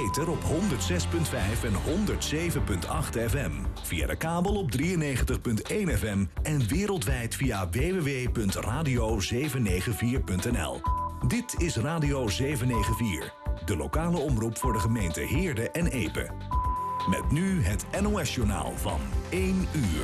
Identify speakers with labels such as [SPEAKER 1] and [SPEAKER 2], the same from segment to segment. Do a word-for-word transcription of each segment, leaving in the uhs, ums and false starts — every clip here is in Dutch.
[SPEAKER 1] ether op honderd zes komma vijf en honderd zeven komma acht F M. Via de kabel op drieënnegentig komma één F M en wereldwijd via w w w punt radio zeven negen vier punt n l. Dit is Radio zeven negen vier, de lokale omroep voor de gemeente Heerde en Epe. Met nu het N O S-journaal van één uur.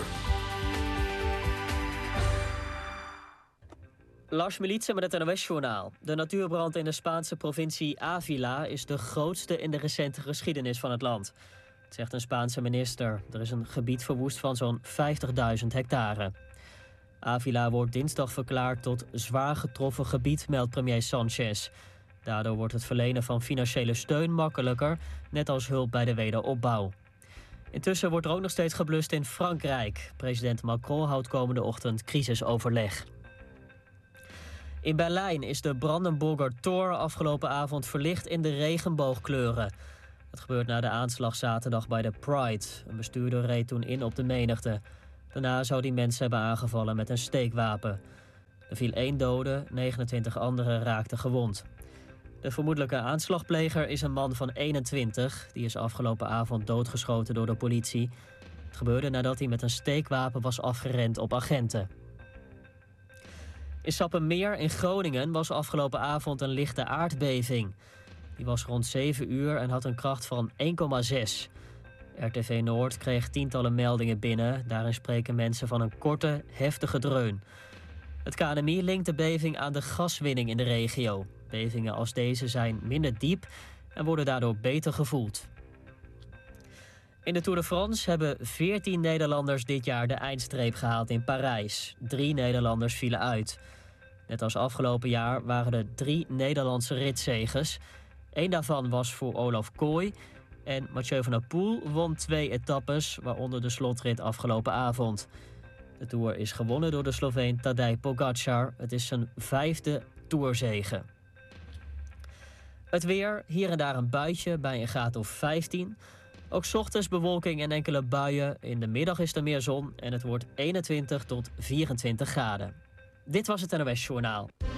[SPEAKER 2] Lars Militse met het N O S-journaal. De natuurbrand in de Spaanse provincie Ávila is de grootste in de recente geschiedenis van het land. Dat zegt een Spaanse minister. Er is een gebied verwoest van zo'n vijftigduizend hectare. Ávila wordt dinsdag verklaard tot zwaar getroffen gebied, meldt premier Sánchez. Daardoor wordt het verlenen van financiële steun makkelijker, net als hulp bij de wederopbouw. Intussen wordt er ook nog steeds geblust in Frankrijk. President Macron houdt komende ochtend crisisoverleg. In Berlijn is de Brandenburger Tor afgelopen avond verlicht in de regenboogkleuren. Dat gebeurt na de aanslag zaterdag bij de Pride. Een bestuurder reed toen in op de menigte. Daarna zou die mensen hebben aangevallen met een steekwapen. Er viel één dode, negenentwintig anderen raakten gewond. De vermoedelijke aanslagpleger is een man van eenentwintig. Die is afgelopen avond doodgeschoten door de politie. Het gebeurde nadat hij met een steekwapen was afgerend op agenten. In Sappemeer in Groningen was afgelopen avond een lichte aardbeving. Die was rond zeven uur en had een kracht van één komma zes. R T V Noord kreeg tientallen meldingen binnen. Daarin spreken mensen van een korte, heftige dreun. Het K N M I linkt de beving aan de gaswinning in de regio. Bevingen als deze zijn minder diep en worden daardoor beter gevoeld. In de Tour de France hebben veertien Nederlanders dit jaar de eindstreep gehaald in Parijs. Drie Nederlanders vielen uit. Net als afgelopen jaar waren er drie Nederlandse ritzegers. Eén daarvan was voor Olaf Kooi. En Mathieu van der Poel won twee etappes, waaronder de slotrit afgelopen avond. De Tour is gewonnen door de Sloveen Tadej Pogačar. Het is zijn vijfde Tourzege. Het weer, hier en daar een buitje bij een graad of vijftien. Ook 's ochtends bewolking en enkele buien. In de middag is er meer zon en het wordt eenentwintig tot vierentwintig graden. Dit was het N O S-journaal.